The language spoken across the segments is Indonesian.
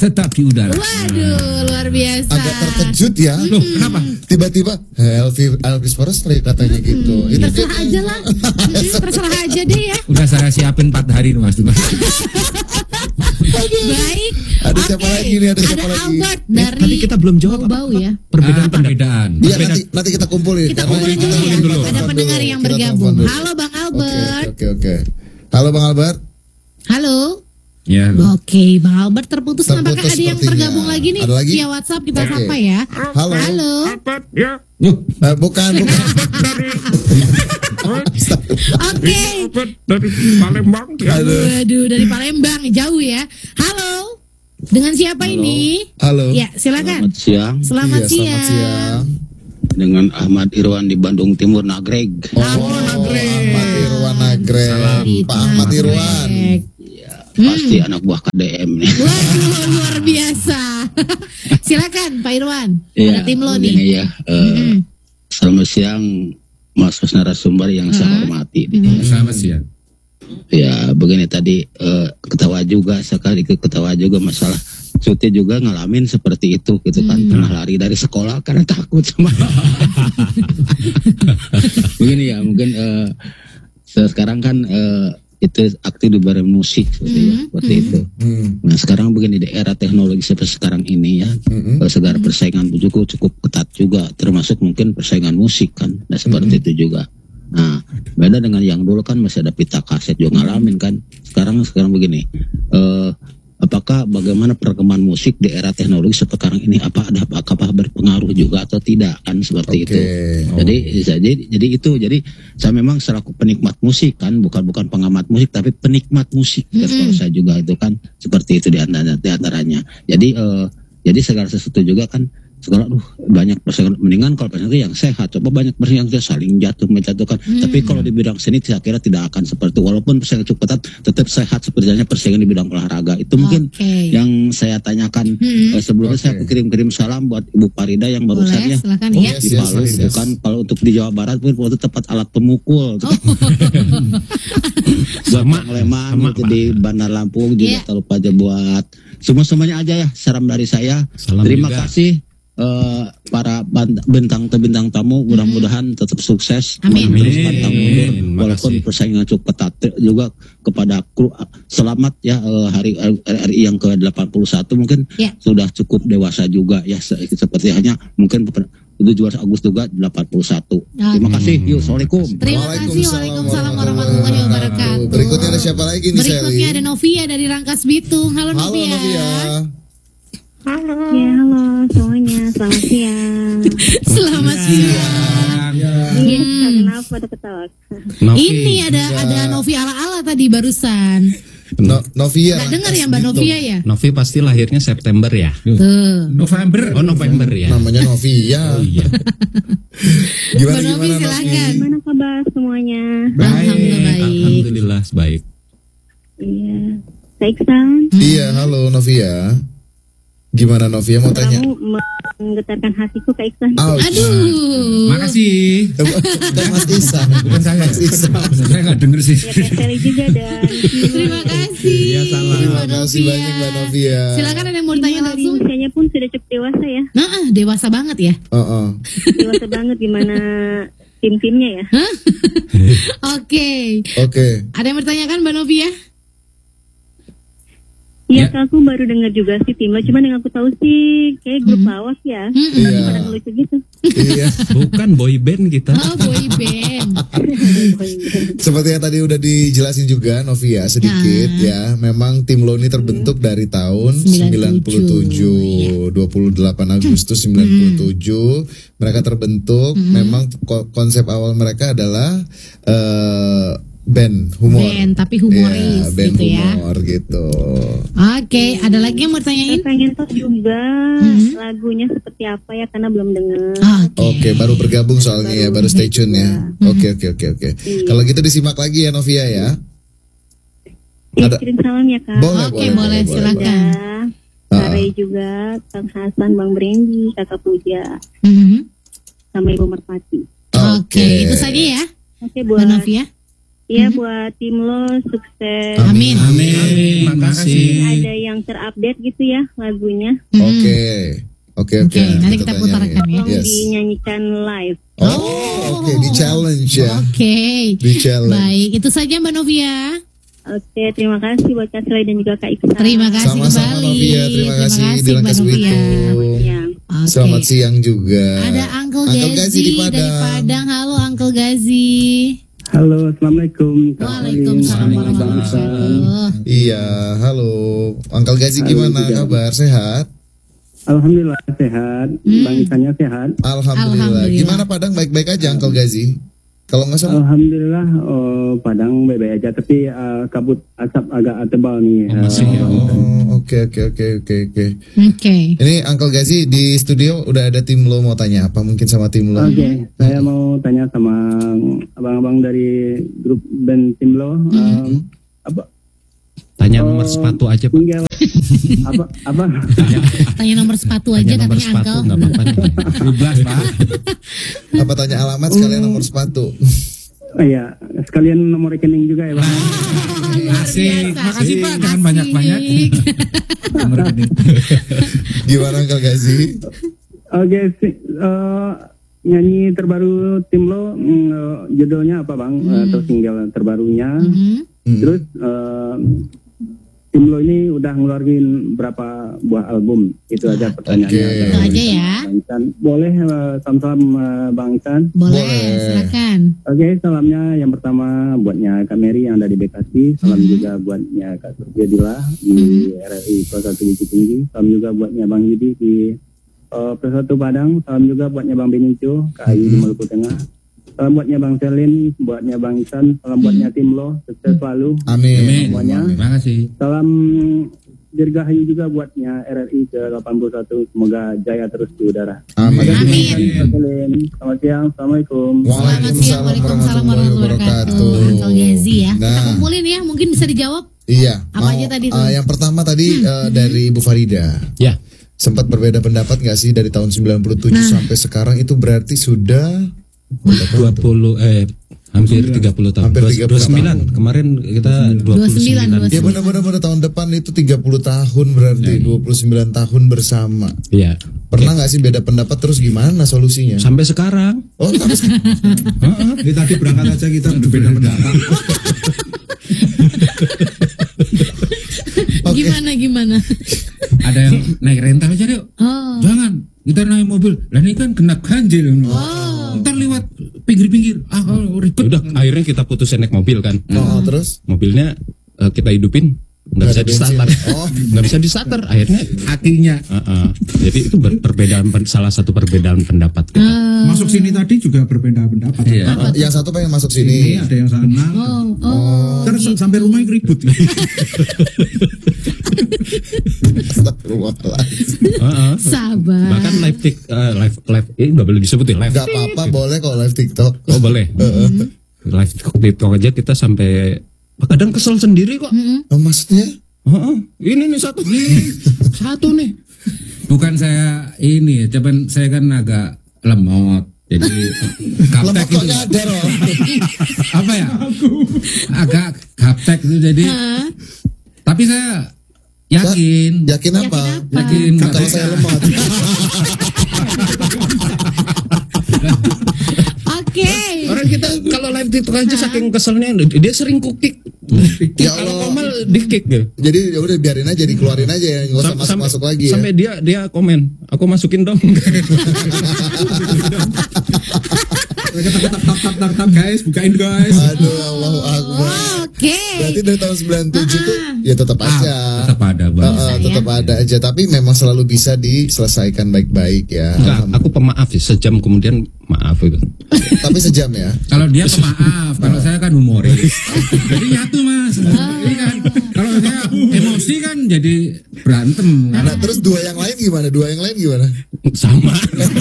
tetap di udara. Waduh, luar biasa. Agak terkejut ya. Loh, kenapa? Tiba-tiba Elvis Presley katanya gitu. Itu Terserah aja lah. Terserah aja deh ya. Udah saya siapin 4 hari nih Mas. Baik. Ada siapa lagi nih? Ada siapa lagi? Albert dari Tadi kita belum jawab Bau ya. perbedaan. Iya, nanti kita kumpulin. Kita Karena kumpulin dulu ya. dulu. Ada pendengar yang Kita bergabung. telepon dulu. Halo Bang Albert. Oke. Halo Bang Albert. Halo. Ya. Oke, Bang Albert terputus. Apakah ada yang sepertinya. bergabung lagi nih? Ada lagi? Via WhatsApp kita Oke. sapa ya. Halo. Albert ya. Bukan. Oke. Albert dari Palembang ya. Waduh, dari Palembang jauh ya. Halo. Dengan siapa ini? Halo. Ya, silakan. Selamat siang, Selamat Iya, siang. dengan Ahmad Irwan di Bandung Timur, Nagreg. Ahmad Irwan Nagreg. Di Pak Ahmad Irwan. Nagreg. Pasti anak buah KDM nih. Waduh, luar biasa. Silakan Pak Irwan. Ada tim lo begini nih. ya. Selamat siang, Mas narasumber yang saya hormati. Selamat siang. Ya, begini tadi ketawa juga masalah cuti juga ngalamin seperti itu gitu kan, pernah lari dari sekolah karena takut sama. Begini ya, mungkin sekarang kan itu aktif di bareng musik seperti itu. Nah sekarang begini, di era teknologi seperti sekarang ini ya, segala persaingan cukup ketat juga, termasuk mungkin persaingan musik kan, nah seperti itu juga. Nah beda dengan yang dulu kan masih ada pita kaset juga ngalamin kan. Sekarang begini, apakah bagaimana perkembangan musik di era teknologi sekarang ini, apakah berpengaruh juga atau tidak kan seperti itu. Jadi saya memang selaku penikmat musik kan, bukan pengamat musik tapi penikmat musik. Kalau saya juga itu kan seperti itu di antaranya. Jadi segala sesuatu juga kan sekarang banyak persaingan, mendingan kalau persaingan itu yang sehat, coba banyak persaingan yang saling menjatuhkan. Tapi kalau di bidang seni saya kira tidak akan seperti, walaupun persaingan cukup ketat tetap sehat seperti persaingan di bidang olahraga. Itu mungkin yang saya tanyakan. Sebelumnya saya kirim salam buat Ibu Parida yang barusan ya Silakan di Palu. Bukan kalau untuk di Jawa Barat pun itu tepat alat pemukul. Buat Leman gitu di Bandar Lampung juga tak lupa aja buat semuanya aja ya, salam dari saya. Terima kasih para bintang tamu, mudah-mudahan tetap sukses. Amin. Terus pantang mundur walaupun persaingan cukup ketat. Juga kepada kru, selamat ya, hari RI yang ke-81 mungkin sudah cukup dewasa juga ya, seperti hanya mungkin 17 Agustus juga 81. Terima kasih. Yuk, assalamualaikum. Terima kasih. Waalaikumsalam warahmatullahi wabarakatuh. Berikutnya ada siapa lagi nih, Berikutnya ada Novia dari Rangkas Bitung. Halo Novia. Halo. Ya, halo semuanya, selamat siang. Selamat siang. Iya, kenapa ada ketawa? Ini ada Novi ala-ala tadi barusan. Novia. Nggak dengar ya Mbak Novia ya? Novi pasti lahirnya September ya? Tuh. November. Oh, November ya. Namanya Novia. Oh iya. Gimana Mbak Novi Novi? silakan. Gimana kabar semuanya? Alhamdulillah baik. Alhamdulillah baik. Iya, Kak Iksan. Iya, halo Novia. Gimana Novia mau tanya? Kamu menggetarkan hatiku, Kak Iksan. Aduh. Makasih. Dan Mas Isa. Bukan saya. Mas Isa. Saya nggak denger sih. Ya, Kak Sally juga dan Terima kasih. Iya, sama. Terima kasih banyak Mbak Novia. Silakan ada yang mau ditanya dari langsung. usianya pun sudah cukup dewasa ya. Nah, dewasa banget ya. Dewasa banget, gimana tim-timnya ya. Oke. Ada yang bertanyakan Mbak Novia? Iya, Kak, aku baru dengar juga sih timnya. Cuman yang aku tahu sih kayak grup lawak ya. Iya. Pada ngelucu gitu. Iya. Bukan boy band kita. Oh, boy band. Seperti yang tadi udah dijelasin juga Novia sedikit ya. Memang tim lo ini terbentuk dari tahun 97, 28 Agustus 97. Mereka terbentuk. Memang konsep awal mereka adalah band humor. Band tapi humoris band gitu ya. humor gitu. Oke, ada lagi yang mau tanyain? Saya pengen tahu juga lagunya seperti apa ya, karena belum dengar. Oke, baru bergabung soalnya ya, baru stay tune ya. Oke. Kalau gitu disimak lagi ya Novia ya. Ya, kirim salam ya Kak. Boleh, silakan. Ray juga, Kang Hasan, Bang Brendy, Kakak Puja, sama Ibu Merpati. Oke, itu saja ya. Oke, buat Mbak Novia. Ya buat tim lo sukses. Amin. Amin. Makasih. Ada yang terupdate gitu ya lagunya. Oke, Oke, nanti kita putarkan ya. Tolong dinyanyikan live. Oke, di challenge ya. Oke. Di challenge. Baik, itu saja Mbak Novia. Oke, terima kasih buat Kak Sely dan juga Kak Iksan. Terima kasih Sama-sama kembali. Novia, terima kasih di Mbak Langkas Novia. Bitung. Ya. Oke. Selamat siang juga. Ada Uncle Gazi Gazi di dari Padang. Halo Uncle Gazi. Halo, assalamualaikum. Waalaikumsalam warahmatullahi wabarakatuh. Iya, halo. Uncle Gazi gimana kabar? Sehat? Alhamdulillah sehat. Bang Isannya sehat. Alhamdulillah. Gimana Padang baik-baik aja Uncle Gazi? Kalau nggak salah. Alhamdulillah Padang baik-baik aja, tapi kabut asap agak tebal nih. Masih ya. Oke. Oke. Ini Uncle Gazi di studio udah ada tim lo mau tanya apa mungkin sama tim lo? Oke, saya mau tanya sama abang-abang dari grup band tim lo. Apa? Tanya nomor sepatu aja, Pak. Tinggal apa? Tanya nomor sepatu aja Tanya nomor katanya sepatu Uncle. nggak apa-apa nih. 12, Pak. Apa tanya alamat sekalian nomor sepatu? Oh iya, sekalian nomor rekening juga ya, Bang. Asik. Biasa. Makasih, Pak. Jangan Asik. banyak-banyak. Nomor rekening. Gimana Uncle Gazi? Oke, nyanyi terbaru tim lo, judulnya apa Bang? Atau single terbarunya? Terus tim lo ini udah ngeluarin berapa buah album? Itu aja pertanyaannya. Oke. Itu aja ya. Bang Isan. Boleh salam-salam Bang Isan? Boleh, Boleh. silakan. Oke, salamnya yang pertama buatnya Kak Mary yang ada di Bekasi. Salam juga buatnya Kak Surya Dila di RRI Persatu Bukit Tinggi. Salam juga buatnya Bang Yudi di Persatu Padang. Salam juga buatnya Bang Benicio, Kak Ayu di Maluku Tengah. Salam buatnya Bang Selin, buatnya Bang Isan. Salam buatnya tim lo, sukses selalu. Amin. Semuanya. Terima kasih. Salam dirgahayu juga buatnya RRI ke-81. Semoga jaya terus di udara. Amin. Amin. Kak Selin, selamat siang. Assalamualaikum. Selamat siang, Waalaikumsalam warahmatullahi wabarakatuh. Uncle Gazi ya. Kita Nah. kumpulin ya, mungkin bisa dijawab. Iya. Apa aja tadi tuh? Yang pertama tadi dari Ibu Farida. Ya. Sempat berbeda pendapat nggak sih dari tahun 97 sampai sekarang itu berarti sudah 20 hampir 30 tahun. Hampir 30 29. Kemarin kita 29. Ya benar-benar tahun depan itu 30 tahun berarti 29 tahun bersama. Iya. Pernah nggak sih beda pendapat terus gimana solusinya? Sampai sekarang. Oh, tapi Ini tadi berangkat aja kita berbeda pendapat. Gimana? Ada yang naik rental aja deh. Oh. Jangan, kita naik mobil. Lah ini kan kena ganjil. Ntar lewat pinggir-pinggir. Ribet. Udah, akhirnya kita putusin naik mobil kan. terus Mobilnya kita hidupin, nggak bisa ada di starter. bensin. Oh. Nggak bisa di starter. Akhirnya Akinya. jadi itu salah satu perbedaan pendapat kita. Masuk sini tadi juga berbeda pendapat. Iya. yang satu pengen masuk Ini sini. ada yang sana. Terus sampai rumah ribut. Astagfirullahaladzim. Sabar. Bahkan live ini nggak boleh disebut ya live. Gak apa-apa, boleh kalau live TikTok. Oh boleh. Live TikTok aja kita sampai kadang kesel sendiri kok. Oh, maksudnya? Ini nih satu nih. Bukan saya ini, cuman saya kan agak lemot. Jadi Lemot gaptek kok itu. nyadar loh. Apa ya? Agak gaptek itu jadi. Tapi saya yakin. Yakin apa? Yakin Kalau saya lemot. Oke. Orang kita kalau live TikTok aja saking keselnya dia sering kukik. Ya Kalau Allah. normal di-kick gitu. Jadi ya udah biarin aja, dikeluarin aja ya, nggak usah masuk-masuk lagi ya. Sampai dia komen, aku masukin dong. Tak guys, bukain guys. Aduh, Allahu Akbar. Oke. Berarti dari tahun 97 tuh ya tetap aja. Tetap ada Bang. Tetap ada aja, tapi memang selalu bisa diselesaikan baik-baik ya. Enggak, aku pemaaf sih, sejam kemudian maaf itu. Tapi sejam ya. Kalau dia pemaaf, kalau saya kan humoris. Jadi nyatu Mas. Ini kan kalau saya emosi kan jadi berantem. Nah, terus dua yang lain gimana? Sama.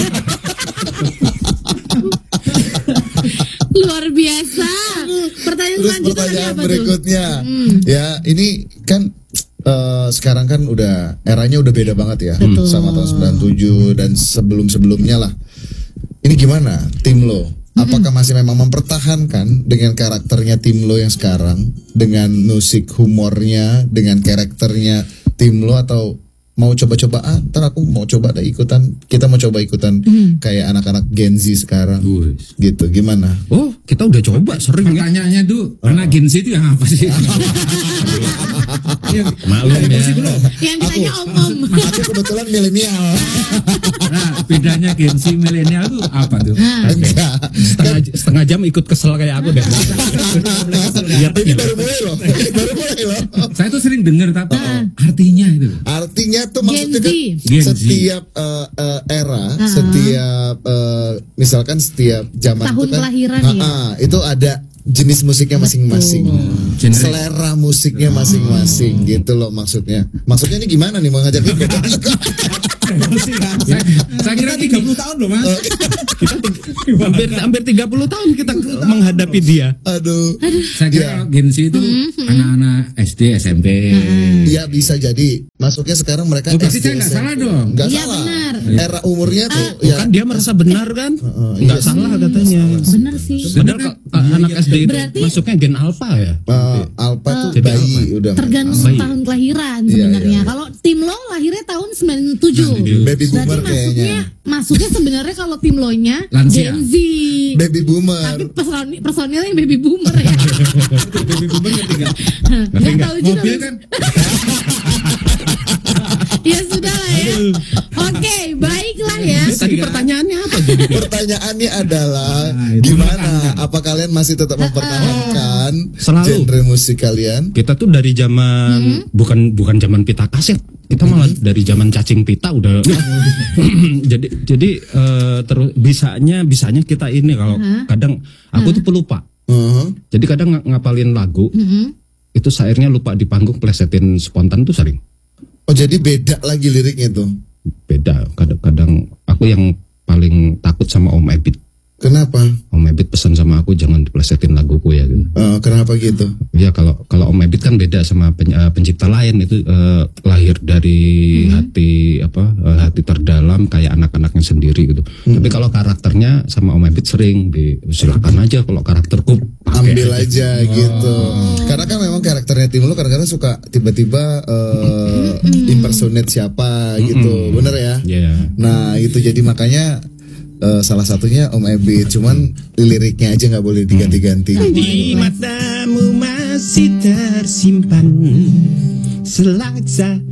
Luar biasa. Pertanyaan Terus selanjutnya tadi pertanyaan apa tuh? berikutnya, ya ini kan sekarang kan udah eranya udah beda banget ya, sama tahun 97 dan sebelum-sebelumnya lah. Ini gimana tim lo? Apakah masih memang mempertahankan dengan karakternya Timlo yang sekarang, dengan musik humornya, dengan karakternya Timlo, atau mau coba-coba ntar aku mau coba deh ikutan, kita mau coba ikutan kayak anak-anak Gen Z sekarang gitu, gimana? Oh, kita udah coba sering ya. Pertanyaannya tuh anak Gen Z itu yang apa sih? Maklum ya. Yang ditanya om-om. Aku kebetulan milenial. Nah, bedanya Gen Z milenial tuh apa tuh? Enggak. Setengah jam ikut kesel kayak aku deh. Ini baru mulai loh. Saya tuh sering dengar tapi artinya itu. Artinya tuh Gen maksudnya Z. kan Gen Z. setiap era, setiap misalkan setiap zaman Tahun itu kan, kelahiran ya. itu ada jenis musiknya masing-masing, Genre. selera musiknya masing-masing gitu loh maksudnya. Maksudnya ini gimana nih mau ngajak ikut? Saya kira 30 tahun loh Mas. Hampir 30 tahun kita menghadapi dia. Aduh. Saya kira Gen Z itu anak-anak SD, SMP. Iya bisa jadi. Masuknya sekarang mereka Oh, berarti SD, saya nggak SMP. salah dong. Nggak Iya, salah. benar. Era umurnya tuh ya. Kan dia merasa benar kan? Nggak iya. salah katanya. Bener sih. Padahal anak SD itu Berarti- masuknya gen alpha ya. Alpha tuh Jadi bayi apa? udah. Tergantung Baik. tahun kelahiran Iya, sebenarnya. iya. Kalau tim lo lahirnya tahun 97. Baby Berarti boomer kayaknya. masuknya sebenarnya kalau tim lo nya Lansia. Gen Z. Baby boomer. Tapi personilnya yang baby boomer ya. Baby boomer ngerti nggak? Nggak tahu juga. Mobil kan Ya sudah lah ya. Oke, baiklah ya. Tadi pertanyaannya apa jadi? Pertanyaannya adalah itu gimana? Apa kalian masih tetap mempertahankan Selalu. genre musik kalian? Kita tuh dari zaman bukan zaman pita kaset. Kita malah dari zaman cacing pita udah. jadi terus bisanya kita ini kalau kadang aku tuh pelupa. Jadi kadang ngapalin lagu itu syairnya lupa di panggung, plesetin spontan tuh sering. Oh jadi beda lagi liriknya tuh. Beda. Kadang-kadang aku yang paling takut sama Om Ebit. Kenapa? Om Ebit pesan sama aku jangan diplesetin laguku ya gitu. Kenapa gitu? Ya kalau Om Ebit kan beda sama pencipta lain, itu lahir dari hati terdalam kayak anak-anaknya sendiri gitu. Tapi kalau karakternya sama Om Ebit sering silakan aja, kalau karakterku pakai Ambil aja gitu. Karena kan memang karakternya Tim lo kadang-kadang suka tiba-tiba impersonate siapa gitu. Bener ya? Ya. Nah itu jadi makanya salah satunya Om Ebit, cuman liriknya aja nggak boleh diganti-ganti. Di matamu masih tersimpan selaksa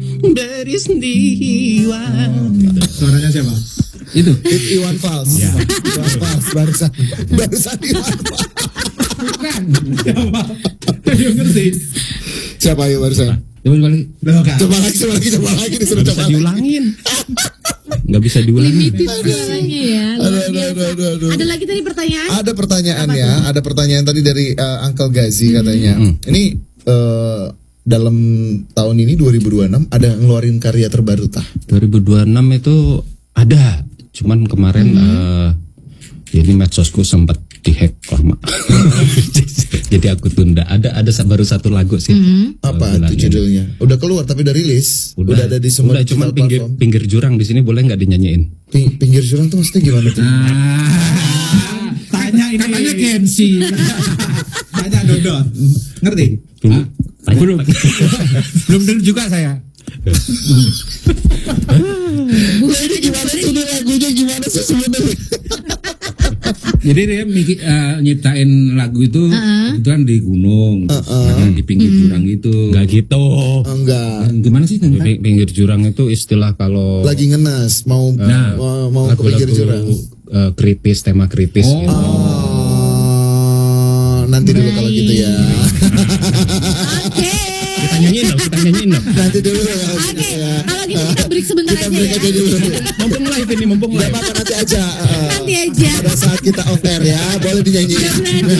beristiwa. Suaranya siapa? itu. Iwan Fals. Iwan Fals barusan Iwan Fals. Bukan. Dia ngerti. Siapa ayo barusan? Coba balik. Coba lagi disuruh Nggak coba bisa lagi. diulangin. Nggak bisa diulangin. Limited suaranya ya. Luar biasa. Aduh. Ada lagi tadi pertanyaan? Ada pertanyaannya, ada pertanyaan tadi dari Uncle Gazi katanya. Ini dalam tahun ini 2026 ada ngeluarin karya terbaru tah? 2026 itu ada, cuman kemarin jadi medsosku sempat dihack lama. Jadi aku tunda. Ada baru satu lagu sih. Apa Lagu itu judulnya? Udah keluar tapi udah rilis. Udah ada di semua udah, cuman digital platform. pinggir jurang di sini boleh nggak dinyanyiin? Pinggir jurang tuh maksudnya gimana tuh? Tanya ini. Katanya Gen Z. Tanya Dodot. Ngerti? Belum. Belum dengar juga saya. Ini gimana sih ini lagunya gimana sih sebenarnya? Jadi dia nyiptain lagu itu kebetulan di gunung, terus di pinggir jurang gitu. Nggak gitu. Enggak. Gimana sih? Pinggir jurang itu istilah kalau Lagi ngenas mau mau ke pinggir jurang. kritis, tema kritis. gitu. Nanti dulu kalau gitu ya. Oke. Kita nyanyiin dong. Nanti dulu ya. Oke. Kalau gitu kita break sebentar Kita aja break ya. aja dulu. Mumpung live ini, mumpung Gak live. apa-apa nanti aja. Nanti aja. Pada saat kita off air ya, boleh dinyanyiin.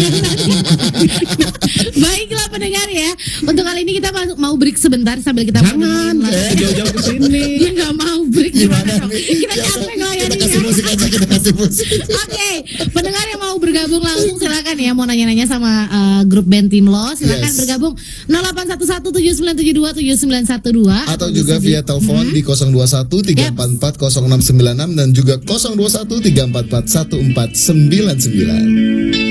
Baiklah pendengar ya. Untuk kali ini kita mau break sebentar sambil kita Jangan, jauh-jauh ke sini. Dia nggak mau break gimana dong? nih? Kita capek Kita ngelayaninnya. kasih musik aja, kita kasih musik. Oke, pendengar yang mau bergabung langsung silakan silakan ya mau nanya-nanya sama grup band Timlo, silakan Yes. bergabung 081179727912 Atau juga via telepon di 021-344-0696 dan juga 021-344-1499.